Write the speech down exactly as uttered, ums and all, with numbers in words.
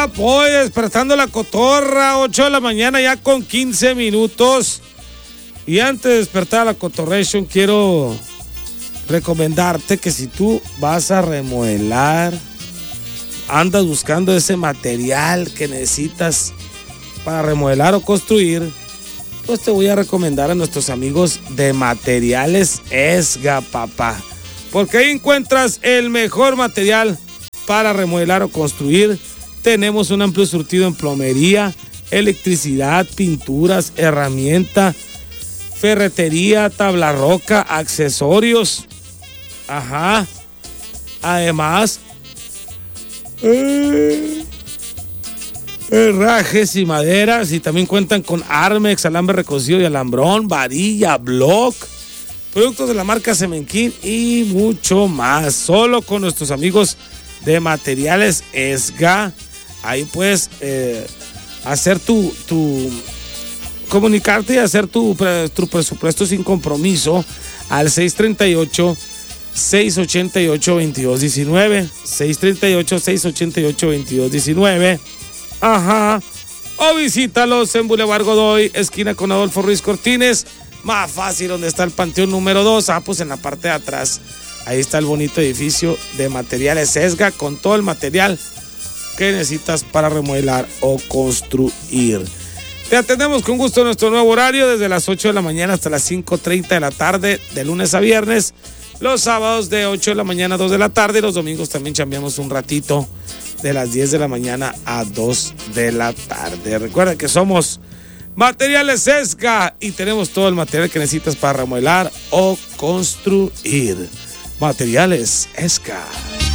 Ah, pues despertando la cotorra, ocho de la mañana ya con quince minutos. Y antes de despertar a la cotorration, quiero recomendarte que si tú vas a remodelar, andas buscando ese material que necesitas para remodelar o construir, pues te voy a recomendar a nuestros amigos de Materiales Esga, papá. Porque ahí encuentras el mejor material para remodelar o construir. Tenemos un amplio surtido en plomería, electricidad, pinturas, herramienta, ferretería, tabla roca, accesorios. Ajá. Además, eh, herrajes y maderas. Y también cuentan con Armex, alambre recocido y alambrón, varilla, block, productos de la marca Semenquín y mucho más. Solo con nuestros amigos de Materiales Esga. Ahí puedes eh, hacer tu, tu, comunicarte y hacer tu, tu presupuesto sin compromiso al seis tres ocho, seis ocho ocho, dos dos uno nueve. seis tres ocho, seis ocho ocho, dos dos uno nueve. Ajá. O visítalos en Boulevard Godoy, esquina con Adolfo Ruiz Cortines. Más fácil, donde está el Panteón número dos. Ah, pues en la parte de atrás. Ahí está el bonito edificio de Materiales Esga con todo el material que necesitas para remodelar o construir. Te atendemos con gusto en nuestro nuevo horario desde las ocho de la mañana hasta las cinco treinta de la tarde, de lunes a viernes. Los sábados de ocho de la mañana a dos de la tarde. Y los domingos también chambeamos un ratito de las diez de la mañana a dos de la tarde. Recuerda que somos Materiales Esga y tenemos todo el material que necesitas para remodelar o construir. Materiales Esga.